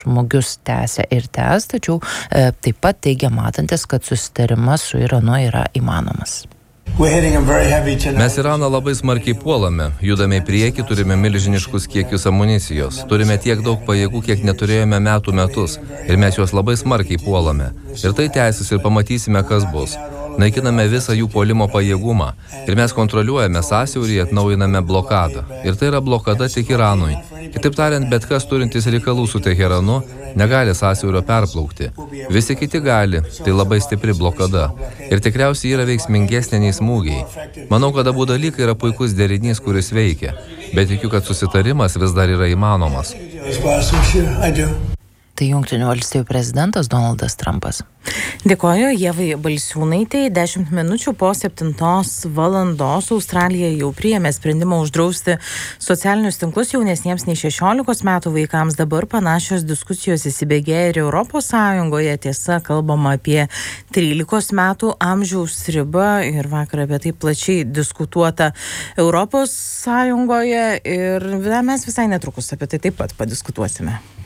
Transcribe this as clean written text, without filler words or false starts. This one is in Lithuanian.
smūgius tęsia ir tęs, tačiau taip pat teigia matantis, kad susitarimas su Iranu yra įmanomas. Mes Iraną labai smarkiai puolame, judame į priekį, turime milžiniškus kiekius amunicijos, turime tiek daug pajėgų, kiek neturėjome metus ir mes juos labai smarkiai puolame. Ir tai tęsis ir pamatysime, kas bus. Naikiname visą jų puolimo pajėgumą ir mes kontroliuojame sąsiaurį, atnaujiname blokadą. Ir tai yra blokada tik Iranui. Kitaip tariant, bet kas turintis reikalų su Teheranu negali sąsiaurio perplaukti. Visi kiti gali, tai labai stipri blokada. Ir tikriausiai yra veiksmingesnė nei smūgiai. Manau, kad abu dalykai yra puikus derinys, kuris veikia. Bet tikiu, kad susitarimas vis dar yra įmanomas. Tai Jungtinių valstijų prezidentas Donaldas Trumpas. Dėkoju Ievai Balsiūnaitei. 10 minučių po 7 valandos Australija jau priėmė sprendimą uždrausti socialinius tinklus jaunesniems nei 16 metų vaikams. Dabar panašios diskusijos įsibėgėja ir Europos Sąjungoje. Tiesa, kalbama apie 13 metų amžiaus ribą ir vakar apie tai plačiai diskutuota Europos Sąjungoje ir mes visai netrukus apie tai taip pat padiskutuosime.